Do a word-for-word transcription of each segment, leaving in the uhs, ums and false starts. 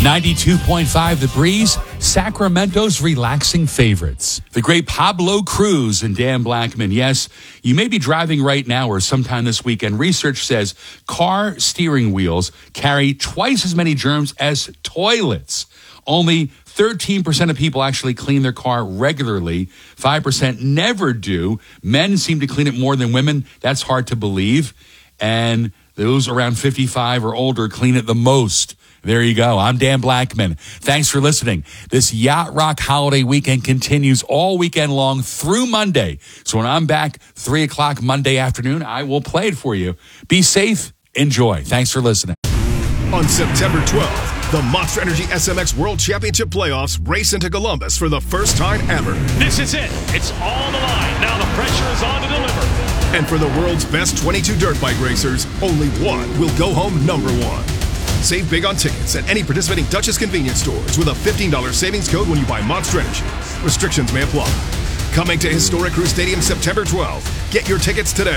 ninety-two point five The Breeze, Sacramento's relaxing favorites. The great Pablo Cruz and Dan Blackman. Yes, you may be driving right now or sometime this weekend. Research says car steering wheels carry twice as many germs as toilets. Only thirteen percent of people actually clean their car regularly. five percent never do. Men seem to clean it more than women. That's hard to believe. And those around fifty-five or older clean it the most. There you go. I'm Dan Blackman. Thanks for listening. This Yacht Rock holiday weekend continues all weekend long through Monday. So when I'm back three o'clock Monday afternoon, I will play it for you. Be safe. Enjoy. Thanks for listening. On September twelfth, the Monster Energy S M X World Championship Playoffs race into Columbus for the first time ever. This is it. It's all on the line. Now the pressure is on to deliver. And for the world's best twenty-two dirt bike racers, only one will go home number one. Save big on tickets at any participating Duchess convenience stores with a fifteen dollars savings code when you buy Monster Energy. Restrictions may apply. Coming to Historic Crew Stadium September twelfth. Get your tickets today.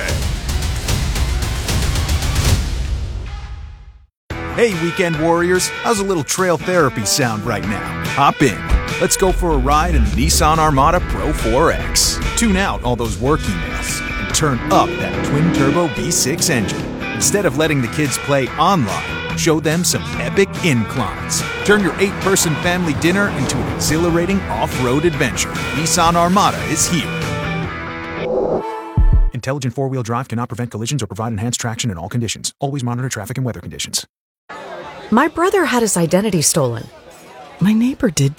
Hey, weekend warriors, how's a little trail therapy sound right now? Hop in. Let's go for a ride in the Nissan Armada Pro four X. Tune out all those work emails and turn up that twin-turbo V six engine. Instead of letting the kids play online, show them some epic inclines. Turn your eight-person family dinner into an exhilarating off-road adventure. Nissan Armada is here. Intelligent four-wheel drive cannot prevent collisions or provide enhanced traction in all conditions. Always monitor traffic and weather conditions. My brother had his identity stolen. My neighbor did